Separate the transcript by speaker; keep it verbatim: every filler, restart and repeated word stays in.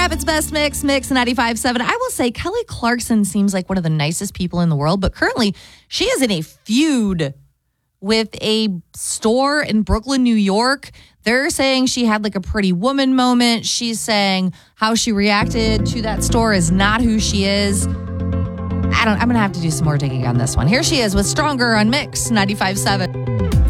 Speaker 1: up? It's Best Mix, Mix ninety-five point seven. I will say Kelly Clarkson seems like one of the nicest people in the world, but currently she is in a feud with a store in Brooklyn, New York. They're saying she had like a Pretty Woman moment. She's saying how she reacted to that store is not who she is. I don't, I'm going to have to do some more digging on this one. Here she is with Stronger on Mix ninety-five point seven.